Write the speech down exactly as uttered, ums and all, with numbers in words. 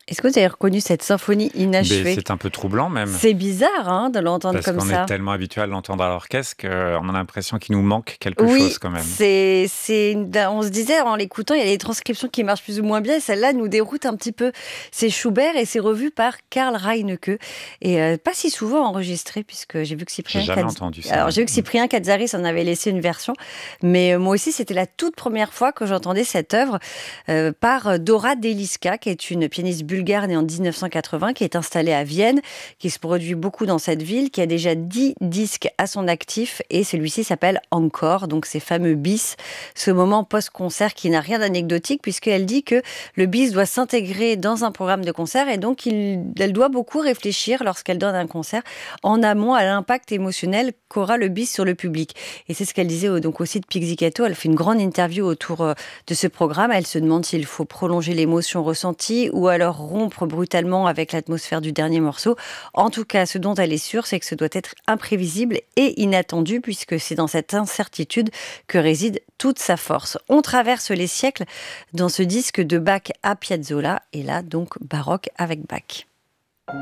Est-ce que vous avez reconnu cette symphonie inachevée? C'est un peu troublant même. C'est bizarre hein, de l'entendre Parce comme qu'on ça. est tellement habitué à l'entendre à l'orchestre qu'on a l'impression qu'il nous manque quelque chose Oui, quand même. c'est, c'est, on se disait en l'écoutant, il y a des transcriptions qui marchent plus ou moins bien, et celle-là nous déroute un petit peu. C'est Schubert et c'est revu par Karl Reinecke, et euh, pas si souvent enregistré, puisque j'ai vu que J'ai Cyprien jamais Katz... entendu ça. Alors j'ai vu que Mm. Cyprien Katsaris en avait laissé une version, mais euh, moi aussi c'était la toute première fois que j'entendais cette œuvre euh, par Dora Deliska, qui est une pianiste bulgare née en dix-neuf cent quatre-vingts, qui est installée à Vienne, qui se produit beaucoup dans cette ville, qui a déjà dix disques à son actif, et celui-ci s'appelle Encore. Donc ces fameux bis, ce moment post-concert qui n'a rien d'anecdotique puisqu'elle dit que le bis doit s'intégrer dans un programme de concert et donc il, elle doit beaucoup réfléchir lorsqu'elle donne un concert en amont à l'impact émotionnel qu'aura le bis sur le public. Et c'est ce qu'elle disait au, donc aussi de Pizzicato. Elle fait une grande interview autour de ce programme. Elle se demande s'il faut prolonger l'émotion ressentie ou alors rompre brutalement avec l'atmosphère du dernier morceau. En tout cas, ce dont elle est sûre, c'est que ce doit être imprévisible et inattendu puisque c'est dans cette incertitude que réside toute sa force. On traverse les siècles dans ce disque de Bach à Piazzolla et là donc baroque avec Bach.